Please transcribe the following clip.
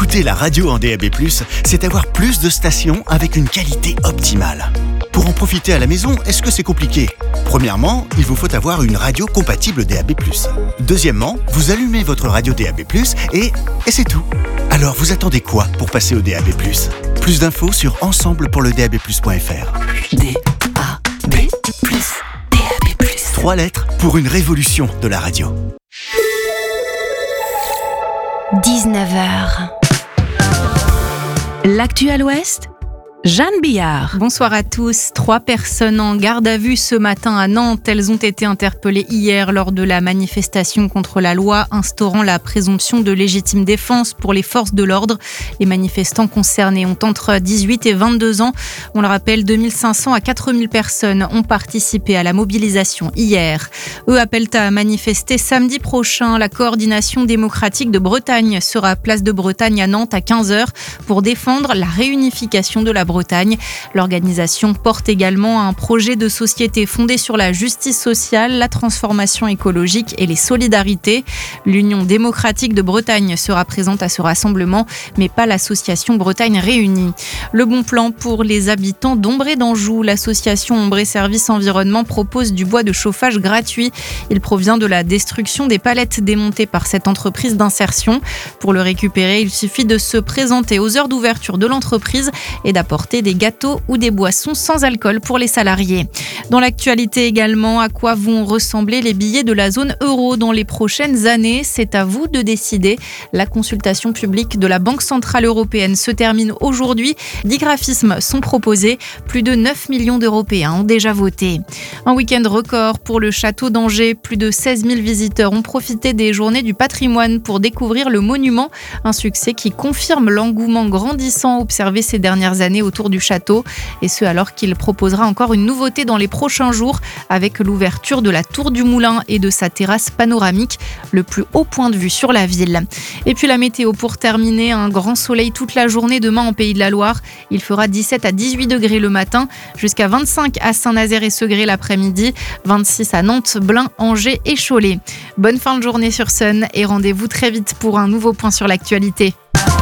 Écouter la radio en DAB+, c'est avoir plus de stations avec une qualité optimale. Pour en profiter à la maison, est-ce que c'est compliqué ? Premièrement, il vous faut avoir une radio compatible DAB+. Deuxièmement, vous allumez votre radio DAB+, et c'est tout. Alors vous attendez quoi pour passer au DAB+? Plus d'infos sur ensemblepourledab+.fr. DAB+, DAB+. 3 lettres pour une révolution de la radio. 19h. L'actu à l'Ouest, Jeanne Billard. Bonsoir à tous. 3 personnes en garde à vue ce matin à Nantes. Elles ont été interpellées hier lors de la manifestation contre la loi instaurant la présomption de légitime défense pour les forces de l'ordre. Les manifestants concernés ont entre 18 et 22 ans. On le rappelle, 2500 à 4000 personnes ont participé à la mobilisation hier. Eux appellent à manifester samedi prochain. La coordination démocratique de Bretagne sera à Place de Bretagne à Nantes à 15h pour défendre la réunification de la Bretagne. L'organisation porte également un projet de société fondé sur la justice sociale, la transformation écologique et les solidarités. L'Union démocratique de Bretagne sera présente à ce rassemblement, mais pas l'association Bretagne Réunie. Le bon plan pour les habitants d'Ombré d'Anjou. L'association Ombré Service Environnement propose du bois de chauffage gratuit. Il provient de la destruction des palettes démontées par cette entreprise d'insertion. Pour le récupérer, il suffit de se présenter aux heures d'ouverture de l'entreprise et d'apporter des gâteaux ou des boissons sans alcool pour les salariés. Dans l'actualité également, à quoi vont ressembler les billets de la zone euro dans les prochaines années ? C'est à vous de décider. La consultation publique de la Banque Centrale Européenne se termine aujourd'hui. 10 graphismes sont proposés. Plus de 9 millions d'Européens ont déjà voté. Un week-end record pour le château d'Angers. Plus de 16 000 visiteurs ont profité des journées du patrimoine pour découvrir le monument. Un succès qui confirme l'engouement grandissant observé ces dernières années autour du château, et ce alors qu'il proposera encore une nouveauté dans les prochains jours avec l'ouverture de la tour du Moulin et de sa terrasse panoramique, le plus haut point de vue sur la ville. Et puis la météo pour terminer, un grand soleil toute la journée demain en Pays de la Loire. Il fera 17 à 18 degrés le matin, jusqu'à 25 à Saint-Nazaire et Segré l'après-midi, 26 à Nantes, Blain, Angers et Cholet. Bonne fin de journée sur Sun et rendez-vous très vite pour un nouveau point sur l'actualité.